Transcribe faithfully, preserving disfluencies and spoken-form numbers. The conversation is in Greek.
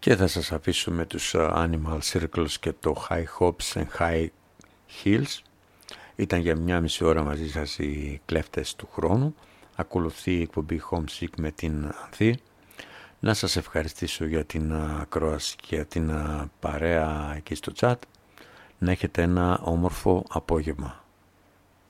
Και θα σας αφήσω με τους Animal Circles και το High Hopes and High Heels. Ήταν για μια μισή ώρα μαζί σας οι κλέφτες του χρόνου. Ακολουθεί η εκπομπή Homesick με την Ανθή. Να σας ευχαριστήσω για την ακρόαση και για την παρέα εκεί στο chat. Να έχετε ένα όμορφο απόγευμα.